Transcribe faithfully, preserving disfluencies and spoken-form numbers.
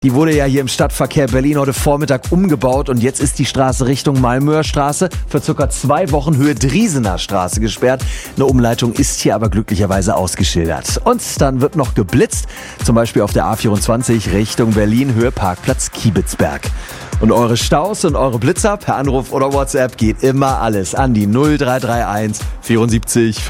Die wurde ja hier im Stadtverkehr Berlin heute Vormittag umgebaut und jetzt ist die Straße Richtung Malmöer Straße für circa zwei Wochen Höhe Driesener Straße gesperrt. Eine Umleitung ist hier aber glücklicherweise ausgeschildert. Und dann wird noch geblitzt, zum Beispiel auf der A vierundzwanzig Richtung Berlin Höhe Parkplatz Kiebitzberg. Und eure Staus und eure Blitzer per Anruf oder WhatsApp geht immer alles an die null drei drei eins vierundsiebzig